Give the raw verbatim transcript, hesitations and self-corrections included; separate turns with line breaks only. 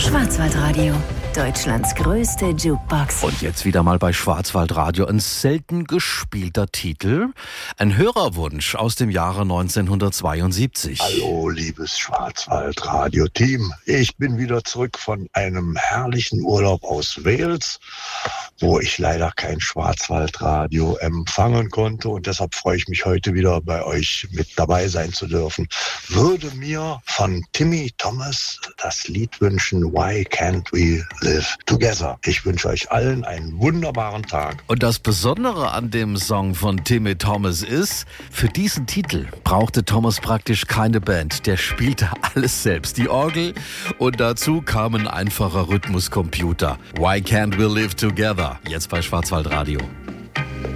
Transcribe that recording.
Schwarzwaldradio, Deutschlands größte Jukebox.
Und jetzt wieder mal bei Schwarzwaldradio ein selten gespielter Titel. Ein Hörerwunsch aus dem Jahre neunzehnhundertzweiundsiebzig.
Hallo, liebes Schwarzwaldradio-Team. Ich bin wieder zurück von einem herrlichen Urlaub aus Wales, wo ich leider kein Schwarzwaldradio empfangen konnte. Und deshalb freue ich mich heute wieder bei euch mit dabei sein zu dürfen. Würde mir von Timmy Thomas das Lied wünschen, Why Can't We Live Together? Ich wünsche euch allen einen wunderbaren Tag.
Und das Besondere an dem Song von Timmy Thomas ist, für diesen Titel brauchte Thomas praktisch keine Band. Der spielte alles selbst, die Orgel, und dazu kam ein einfacher Rhythmuscomputer. Why Can't We Live Together? Jetzt bei Schwarzwaldradio.